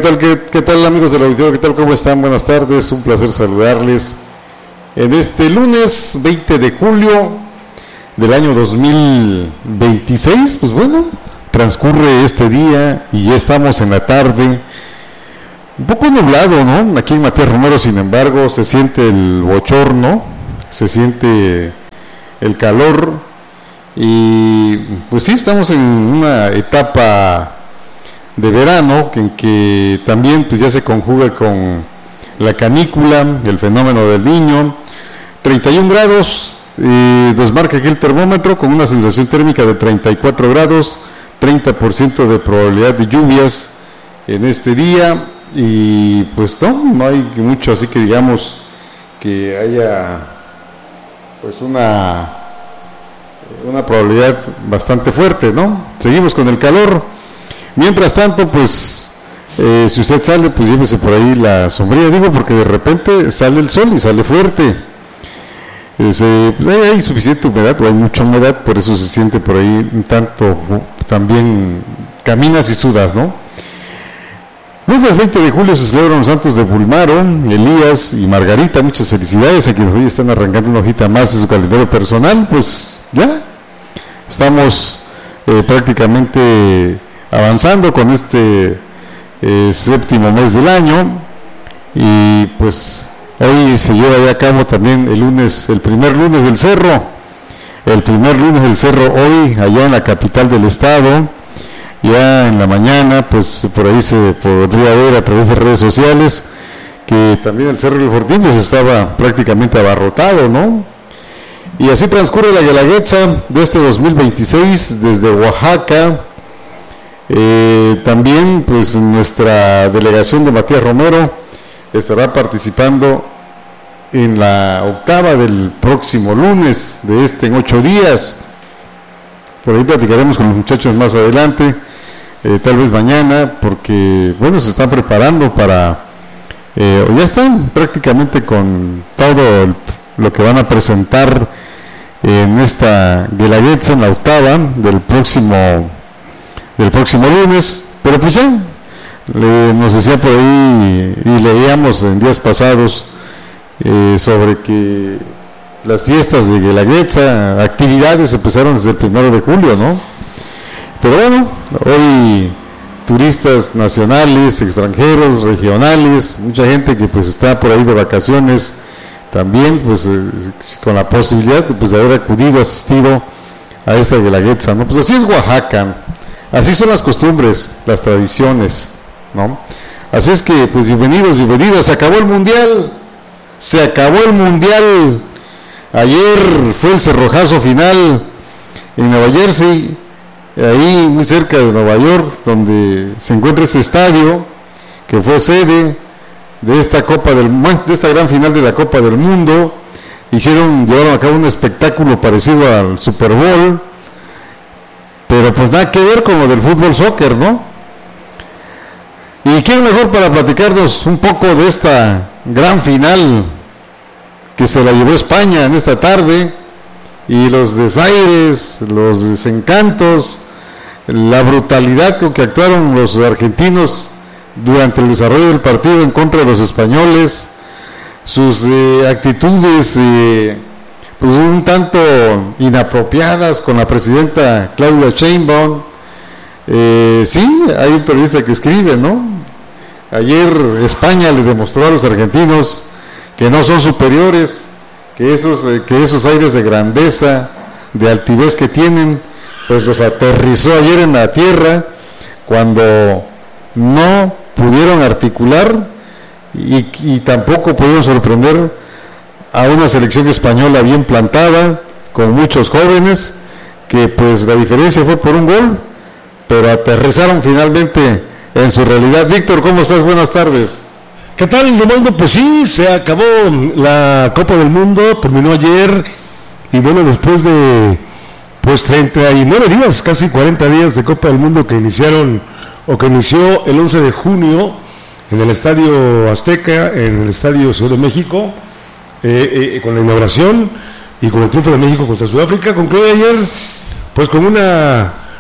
tal? ¿Qué tal, amigos del auditorio? ¿Qué tal? ¿Cómo están? Buenas tardes, un placer saludarles en este lunes 20 de julio del año 2026. Pues bueno, transcurre este día y ya estamos en la tarde, un poco nublado, ¿no? Aquí en Matías Romero, sin embargo, se siente el bochorno, se siente el calor y pues sí, estamos en una etapa de verano en que también pues ya se conjuga con la canícula, el fenómeno del Niño. 31 grados, nos marca aquí el termómetro con una sensación térmica de 34 grados, 30% de probabilidad de lluvias en este día y pues no hay mucho así que digamos que haya pues una probabilidad bastante fuerte, ¿no? Seguimos con el calor. Mientras tanto, pues, si usted sale, pues llévese por ahí la sombrilla, digo, porque de repente sale el sol y sale fuerte. Pues, hay suficiente humedad, o hay mucha humedad, por eso se siente por ahí un tanto, también caminas y sudas, ¿no? Lunes 20 de julio se celebran los santos de Bulmaro, Elías y Margarita. Muchas felicidades a quienes hoy están arrancando una hojita más de su calendario personal. Pues ya estamos prácticamente avanzando con este séptimo mes del año y pues hoy se lleva ya a cabo también el primer lunes del cerro hoy allá en la capital del estado. Ya en la mañana pues por ahí se podría ver a través de redes sociales que también el Cerro del Fortín pues estaba prácticamente abarrotado, ¿no? Y así transcurre la Guelaguetza de este 2026 desde Oaxaca. También pues nuestra delegación de Matías Romero estará participando en la octava del próximo lunes en 8 días. Por ahí platicaremos con los muchachos más adelante, tal vez mañana, porque bueno, se están preparando para ya están prácticamente con todo lo que van a presentar en esta Guelaguetza, en la octava del próximo lunes. Pero pues ya nos decía por ahí y leíamos en días pasados sobre que las fiestas de Guelaguetza, actividades empezaron desde el 1 de julio, ¿no? Pero bueno, hoy turistas nacionales, extranjeros, regionales, mucha gente que pues está por ahí de vacaciones también, pues con la posibilidad pues, de haber asistido a esta Guelaguetza, ¿no? Pues así es Oaxaca, así son las costumbres, las tradiciones, ¿no? Así es que pues bienvenidos, bienvenidas, se acabó el mundial. Ayer fue el cerrojazo final en Nueva Jersey, ahí muy cerca de Nueva York, donde se encuentra este estadio que fue sede de esta gran final de la Copa del Mundo. Llevaron a cabo un espectáculo parecido al Super Bowl, pero pues nada que ver con lo del fútbol soccer, ¿no? Y quién mejor para platicarnos un poco de esta gran final que se la llevó España en esta tarde, y los desaires, los desencantos, la brutalidad con que actuaron los argentinos durante el desarrollo del partido en contra de los españoles, sus actitudes pues un tanto inapropiadas con la presidenta Claudia Sheinbaum. Sí, hay un periodista que escribe, ¿no? Ayer España le demostró a los argentinos que no son superiores, que esos aires de grandeza, de altivez que tienen, pues los aterrizó ayer en la tierra cuando no pudieron articular y tampoco pudieron sorprender a una selección española bien plantada, con muchos jóvenes, que pues la diferencia fue por un gol, pero aterrizaron finalmente en su realidad. Víctor, ¿cómo estás? Buenas tardes. ¿Qué tal, Leonardo? Pues sí, se acabó la Copa del Mundo, terminó ayer, y bueno, después de pues 39 días, casi 40 días de Copa del Mundo que inició el 11 de junio en el Estadio Azteca, en el Estadio Ciudad de México, con la inauguración y con el triunfo de México contra Sudáfrica. Concluye ayer pues con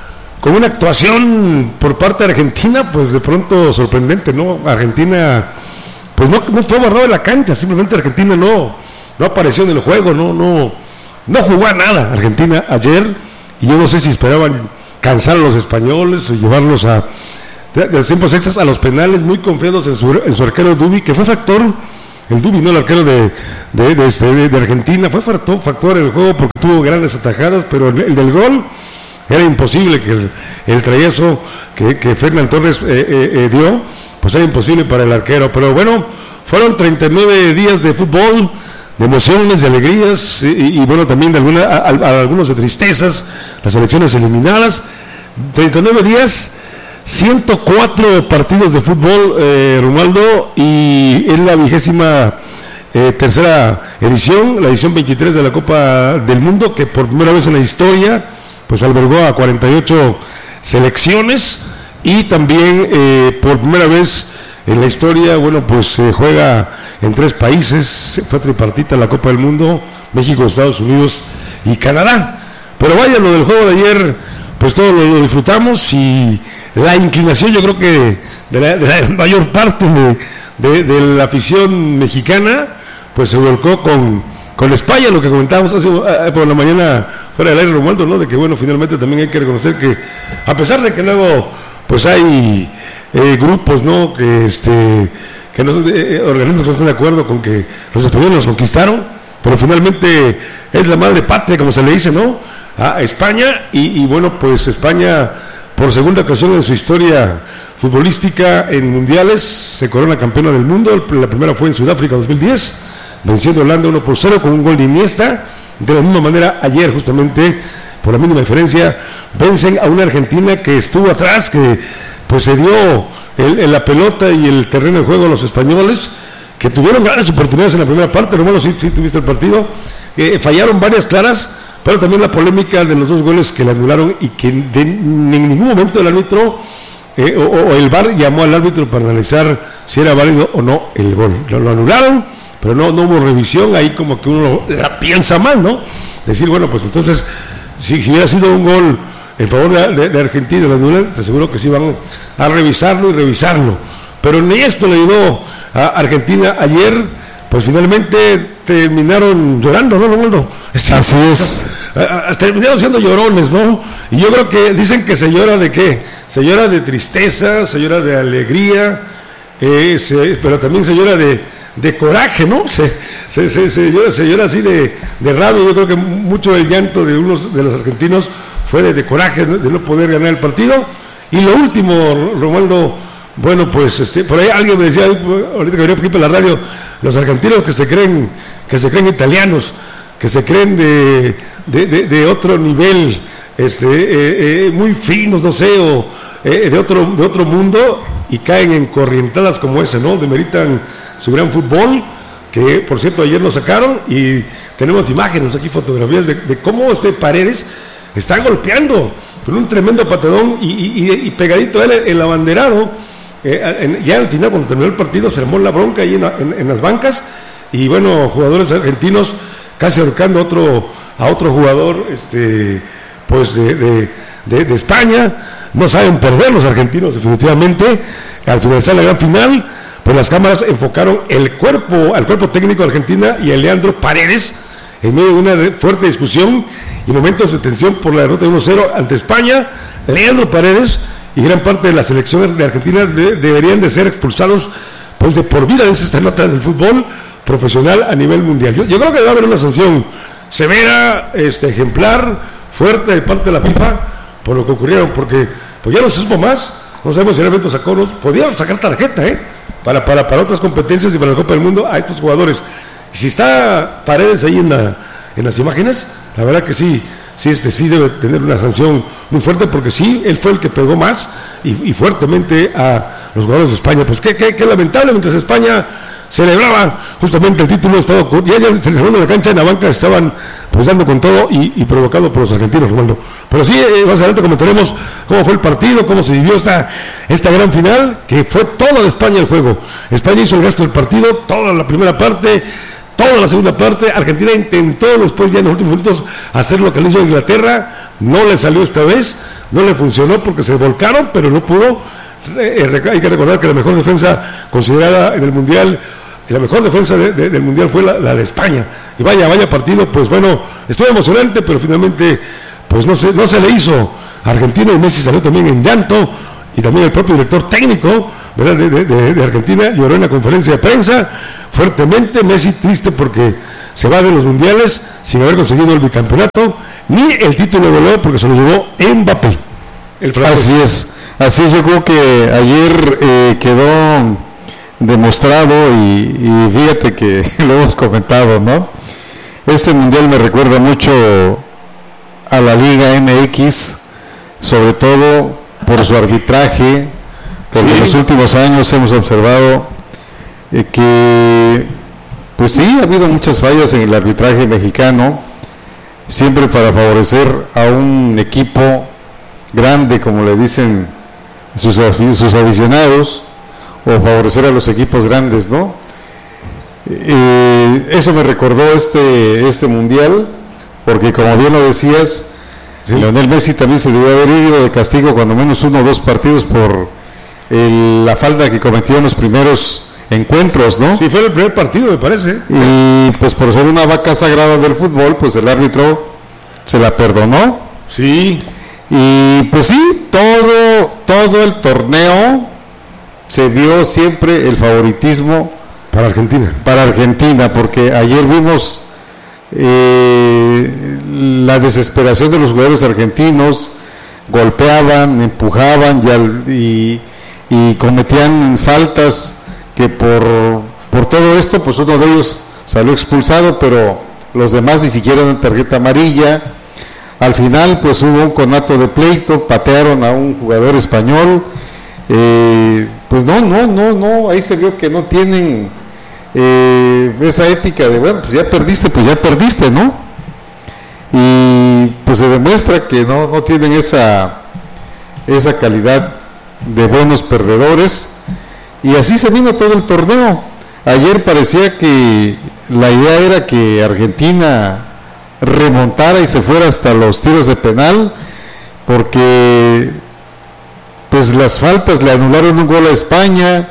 con una actuación por parte de Argentina, pues de pronto sorprendente, ¿no? Argentina, pues no fue guardado en la cancha, simplemente Argentina no apareció en el juego, no jugó a nada Argentina ayer, y yo no sé si esperaban cansar a los españoles o llevarlos a los tiempos extras, a los penales, muy confiados en su arquero Dubi, que fue factor, el Dubi, no el arquero de Argentina, fue factor en el juego porque tuvo grandes atajadas, pero el del gol era imposible, que el trayazo que Fernán Torres dio, pues era imposible para el arquero. Pero bueno, fueron 39 días de fútbol, de emociones, de alegrías, y bueno, también de algunos de tristezas, las selecciones eliminadas. 39 días, 104 partidos de fútbol, Romualdo, y es la 23ª edición, la edición 23 de la Copa del Mundo, que por primera vez en la historia pues albergó a 48 selecciones, y también por primera vez en la historia, bueno, pues se juega en 3 países, fue tripartita la Copa del Mundo, México, Estados Unidos y Canadá. Pero vaya, lo del juego de ayer, pues todo lo disfrutamos, y la inclinación, yo creo que de la mayor parte de la afición mexicana, pues se volcó con España, lo que comentábamos hace por la mañana fuera del aire, Romualdo, ¿no? De que bueno, finalmente también hay que reconocer que, a pesar de que luego pues hay grupos, ¿no? Que organismos no están de acuerdo con que los españoles los conquistaron, pero finalmente es la madre patria, como se le dice, ¿no? A España, y bueno, pues España, por segunda ocasión en su historia futbolística en mundiales, se corona campeona del mundo. La primera fue en Sudáfrica 2010, venciendo a Holanda 1-0 con un gol de Iniesta. De la misma manera, ayer, justamente por la mínima diferencia, vencen a una Argentina que estuvo atrás, que pues se dio la pelota y el terreno de juego a los españoles, que tuvieron grandes oportunidades en la primera parte. Hermano, sí tuviste el partido, fallaron varias claras, pero también la polémica de los 2 goles que le anularon, y que en ningún momento el árbitro o el VAR llamó al árbitro para analizar si era válido o no el gol. Lo anularon, pero no hubo revisión. Ahí como que uno la piensa más, ¿no? Decir, bueno, pues entonces, si hubiera sido un gol en favor de Argentina, te aseguro que sí van a revisarlo. Pero ni esto le ayudó a Argentina ayer, pues finalmente terminaron llorando, ¿no? Así es. Terminaron siendo llorones, ¿no? Y yo creo que dicen que se llora de ¿qué? Se llora de tristeza, se llora de alegría, pero también se llora de coraje, ¿no? Se llora así de rabia. Yo creo que mucho del llanto de unos de los argentinos fue de coraje, de no poder ganar el partido. Y lo último, Romualdo, bueno, pues por ahí alguien me decía, ahorita que venía aquí por la radio, los argentinos que se creen italianos, que se creen de otro nivel, muy finos, no sé, o de otro mundo, y caen en corrientadas como ese, ¿no? Demeritan su gran fútbol, que por cierto ayer lo sacaron, y tenemos imágenes aquí, fotografías de cómo Paredes está golpeando con un tremendo patadón, y pegadito a él el abanderado. Ya al final, cuando terminó el partido, se armó la bronca ahí en las bancas, y bueno, jugadores argentinos casi ahorcando a otro jugador pues de España. No saben perder los argentinos, definitivamente. Al finalizar la gran final, pues las cámaras enfocaron al cuerpo técnico de Argentina y a Leandro Paredes en medio de una fuerte discusión y momentos de tensión por la derrota de 1-0 ante España. Leandro Paredes y gran parte de la selección de Argentina deberían de ser expulsados pues de por vida, dice esta nota del fútbol profesional a nivel mundial. Yo creo que debe haber una sanción severa, ejemplar, fuerte de parte de la FIFA por lo que ocurrieron, porque pues ya no se supo más. No sabemos si realmente sacó, podían sacar tarjeta para otras competencias y para la Copa del Mundo a estos jugadores. Si está Paredes ahí en las imágenes, la verdad que sí debe tener una sanción muy fuerte, porque sí, él fue el que pegó más y fuertemente a los jugadores de España. Pues qué lamentable, mientras España celebraba justamente el título, ya celebrando la cancha, en la banca estaban pues dando con todo y provocado por los argentinos, Romualdo. Pero sí, más adelante comentaremos cómo fue el partido, cómo se vivió esta gran final, que fue toda de España el juego. España hizo el resto del partido, toda la primera parte, toda la segunda parte. Argentina intentó después, ya en los últimos minutos, hacer lo que le hizo Inglaterra, no le salió esta vez. no le funcionó porque se volcaron, pero no pudo. Hay que recordar que la mejor defensa considerada en el Mundial, la mejor defensa del Mundial fue la de España. Y vaya partido, pues bueno, estuvo emocionante, pero finalmente pues no se le hizo a Argentina, y Messi salió también en llanto, y también el propio director técnico, ¿verdad?, de Argentina lloró en la conferencia de prensa fuertemente. Messi triste porque se va de los mundiales sin haber conseguido el bicampeonato ni el título de oro, porque se lo llevó Mbappé, el francés. Así es, yo creo que ayer quedó demostrado, y fíjate que lo hemos comentado, ¿no? Este mundial me recuerda mucho a la Liga MX, sobre todo por su arbitraje, porque en los últimos años hemos observado que, pues sí, ha habido muchas fallas en el arbitraje mexicano, siempre para favorecer a un equipo grande, como le dicen sus aficionados, o favorecer a los equipos grandes, ¿no? Eso me recordó este mundial, porque como bien lo decías, sí, Lionel Messi también se debió haber ido de castigo cuando menos 1 o 2 partidos por la falta que cometió en los primeros encuentros, ¿no? Sí, fue el primer partido, me parece. Y pues por ser una vaca sagrada del fútbol, pues el árbitro se la perdonó. Sí. Y pues sí, todo el torneo se vio siempre el favoritismo para Argentina, porque ayer vimos la desesperación de los jugadores argentinos, golpeaban, empujaban y cometían faltas que por todo esto, pues uno de ellos salió expulsado, pero los demás ni siquiera una tarjeta amarilla. Al final pues hubo un conato de pleito, patearon a un jugador español, pues no, ahí se vio que no tienen esa ética de, bueno, pues ya perdiste, ¿no? Y pues se demuestra que no tienen esa calidad de buenos perdedores, y así se vino todo el torneo. Ayer parecía que la idea era que Argentina remontara y se fuera hasta los tiros de penal, porque pues las faltas, le anularon un gol a España,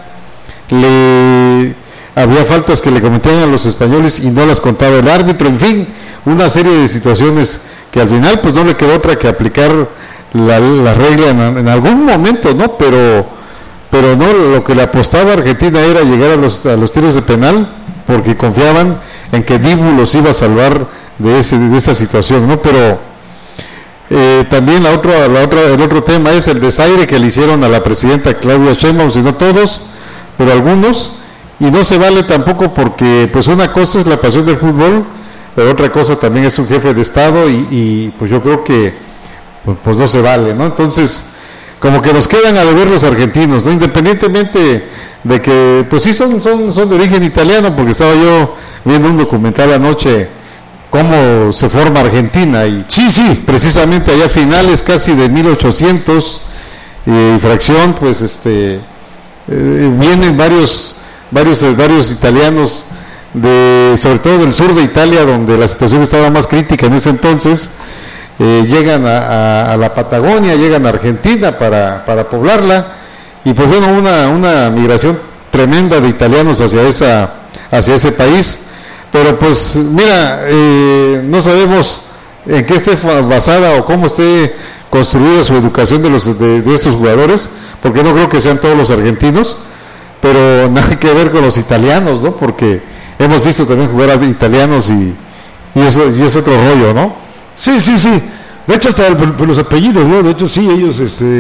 había faltas que le cometían a los españoles y no las contaba el árbitro, en fin, una serie de situaciones que al final pues no le quedó otra que aplicar la regla en algún momento, ¿no? Pero no, lo que le apostaba a Argentina era llegar a los tiros de penal, porque confiaban en que Dibu los iba a salvar de esa situación, ¿no? Pero también el otro tema es el desaire que le hicieron a la presidenta Claudia Sheinbaum, si no todos, pero algunos, y no se vale tampoco, porque pues una cosa es la pasión del fútbol, pero otra cosa también es un jefe de Estado, y pues yo creo que pues no se vale, ¿no? Entonces, como que nos quedan a deber los argentinos, ¿no? Independientemente de que pues sí son de origen italiano, porque estaba yo viendo un documental anoche cómo se forma Argentina, y sí, precisamente allá a finales casi de 1800 y fracción, pues vienen varios italianos sobre todo del sur de Italia, donde la situación estaba más crítica en ese entonces, llegan a la Patagonia, llegan a Argentina para poblarla, y pues bueno, una migración tremenda de italianos hacia ese país. Pero pues mira, no sabemos en qué esté basada o cómo esté construida su educación de estos jugadores, porque no creo que sean todos los argentinos, pero nada que ver con los italianos, ¿no? Porque hemos visto también jugar a italianos y eso es otro rollo, ¿no? Sí. De hecho hasta por los apellidos, ¿no? De hecho sí, ellos,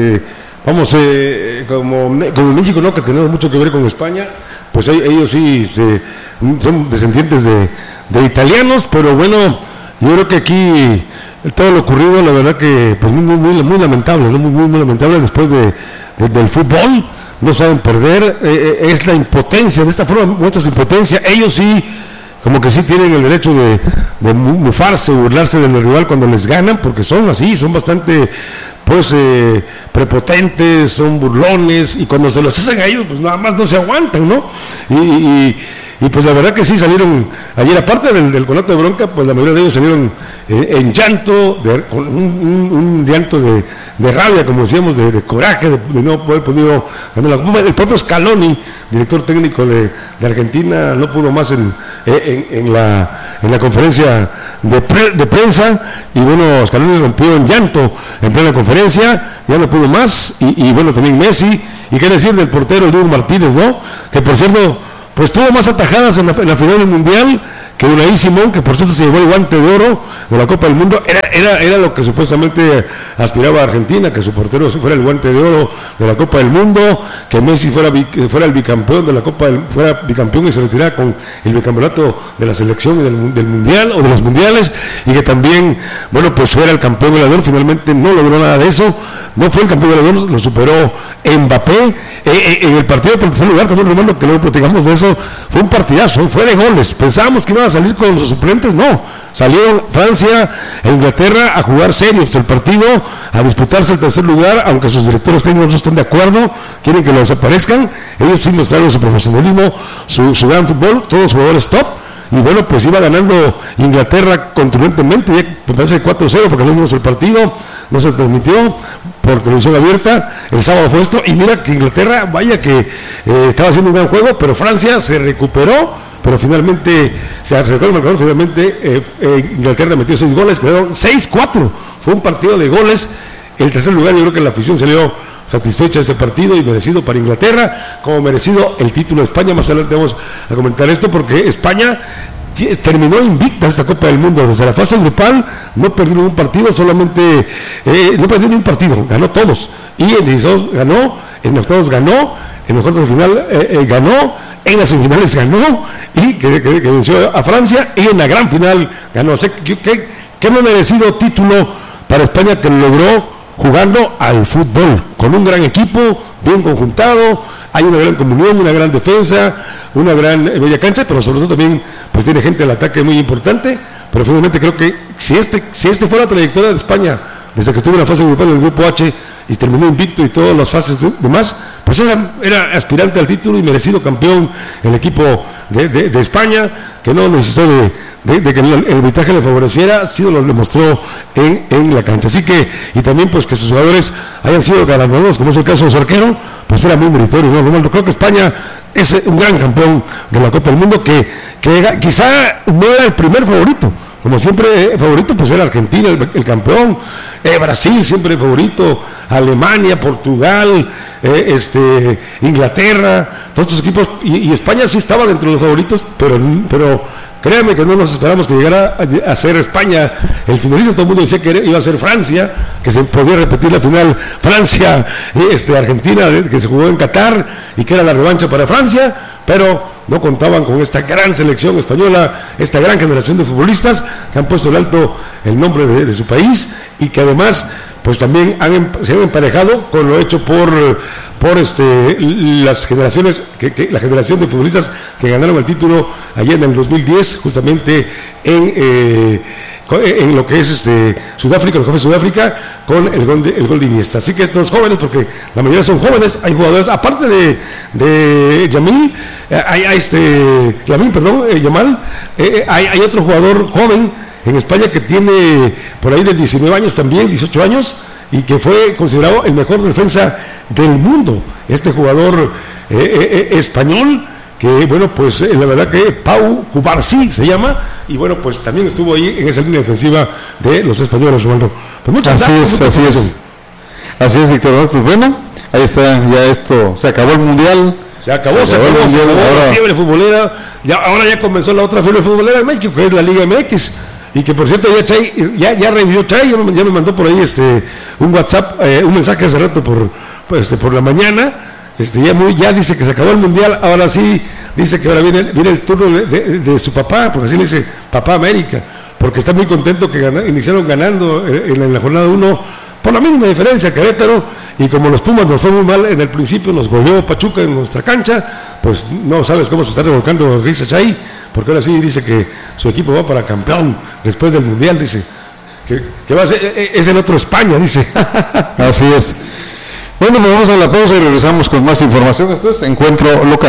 como México, ¿no? Que tenemos mucho que ver con España, pues ellos sí son descendientes de italianos, pero bueno, yo creo que aquí todo lo ocurrido, la verdad que pues muy lamentable, ¿no? Muy lamentable después del fútbol. No saben perder, es la impotencia, de esta forma muestra su impotencia. Ellos sí, como que sí tienen el derecho de mufarse, burlarse del rival cuando les ganan, porque son así, son bastante pues prepotentes, son burlones, y cuando se los hacen a ellos, pues nada más no se aguantan, ¿no? y pues la verdad que sí salieron ayer, aparte del conato de bronca, pues la mayoría de ellos salieron en llanto, con un llanto de rabia, como decíamos, de coraje, de no haber podido ganar la Copa. El propio Scaloni, director técnico de Argentina, no pudo más en la conferencia de prensa, y bueno, Scaloni rompió en llanto en plena conferencia, ya no pudo más, y bueno, también Messi, y qué decir del portero Diego Martínez, ¿no? Que por cierto, pues tuvo más atajadas en la final del Mundial que Unai Simón, que por cierto se llevó el guante de oro de la Copa del Mundo. Era lo que supuestamente aspiraba a Argentina, que su portero fuera el guante de oro de la Copa del Mundo, que Messi fuera el bicampeón de la Copa fuera bicampeón y se retirara con el bicampeonato de la selección del Mundial o de los Mundiales, y que también, bueno, pues fuera el campeón goleador. Finalmente no logró nada de eso, no fue el campeón goleador, lo superó Mbappé. En el partido por el tercer lugar, también Romano, que luego platicamos de eso, fue un partidazo, fue de goles. Pensábamos que iban a salir con los suplentes, no, salieron Francia e Inglaterra a jugar serios el partido, a disputarse el tercer lugar, aunque sus directores técnicos no están de acuerdo, quieren que lo desaparezcan. Ellos sí mostraron su profesionalismo, su gran fútbol, todos los jugadores top. Y bueno, pues iba ganando Inglaterra contundentemente, ya me parece 4-0, porque no vimos el partido, no se transmitió por televisión abierta, el sábado fue esto, y mira que Inglaterra, vaya que estaba haciendo un gran juego, pero Francia se recuperó, pero finalmente, se recuperó el marcador, finalmente Inglaterra metió 6 goles, quedaron 6-4, fue un partido de goles. El tercer lugar, yo creo que la afición salió satisfecha de este partido y merecido para Inglaterra, como merecido el título de España. Más adelante vamos a comentar esto, porque España terminó invicta esta Copa del Mundo. Desde la fase grupal no perdió ningún partido, solamente no perdió ningún partido, ganó todos, y en 16 ganó, en octavos ganó, en los cuartos de final ganó, en las semifinales ganó, y que venció a Francia, y en la gran final ganó. O sea, ¿qué no merecido título para España, que lo logró jugando al fútbol, con un gran equipo, bien conjuntado? Hay una gran comunión, una gran defensa, una gran media cancha, pero sobre todo también pues tiene gente al ataque muy importante. Pero finalmente creo que si este fue la trayectoria de España desde que estuvo en la fase grupal en el grupo H y terminó invicto y todas las fases demás, pues era aspirante al título y merecido campeón el equipo de España, que no necesitó de que el arbitraje le favoreciera, sí lo demostró en la cancha. Así que, y también pues que sus jugadores hayan sido galardonados, como es el caso de su arquero, pues era muy meritorio, ¿no? Creo que España es un gran campeón de la Copa del Mundo, que quizá no era el primer favorito. Como siempre, favorito pues era Argentina, el campeón, Brasil siempre favorito, Alemania, Portugal, Inglaterra, todos estos equipos, y España sí estaba dentro de los favoritos, pero créanme que no nos esperamos que llegara a ser España el finalista. Todo el mundo decía que iba a ser Francia, que se podía repetir la final Francia-Argentina, que se jugó en Qatar, y que era la revancha para Francia, pero no contaban con esta gran selección española, esta gran generación de futbolistas que han puesto en alto el nombre de su país, y que además pues también se han emparejado con lo hecho por las generaciones, la generación de futbolistas que ganaron el título allá en el 2010, justamente en lo que es Sudáfrica, los jóvenes de Sudáfrica, con el gol de Iniesta. Así que estos jóvenes, porque la mayoría son jóvenes, hay jugadores, aparte de Yamal, hay otro jugador joven en España que tiene por ahí de 19 años también, 18 años, y que fue considerado el mejor defensa del mundo, este jugador español, que bueno, pues la verdad que Pau Cubarsí se llama, y bueno, pues también estuvo ahí en esa línea defensiva de los españoles, Osvaldo. Pues muchas gracias. Así es, Víctor. Pues bueno, ahí está, ya esto, se acabó el Mundial. Se acabó la fiebre futbolera. Ahora ya comenzó la otra fiebre futbolera en México, que es la Liga MX. Y que por cierto ya revivió Chay, ya me mandó por ahí un WhatsApp, un mensaje hace rato por la mañana. Ya dice que se acabó el Mundial. Ahora sí dice que ahora viene el turno de su papá, porque así le dice Papá América, porque está muy contento que iniciaron ganando en la jornada 1 por la mínima diferencia Querétaro, y como los Pumas nos fue muy mal en el principio, nos goleó Pachuca en nuestra cancha, pues no sabes cómo se está revolcando Risa Chay, porque ahora sí dice que su equipo va para campeón después del Mundial, dice que va a ser, es el otro España, dice. Así es. Bueno, pues vamos a la pausa y regresamos con más información. Esto es Encuentro Local.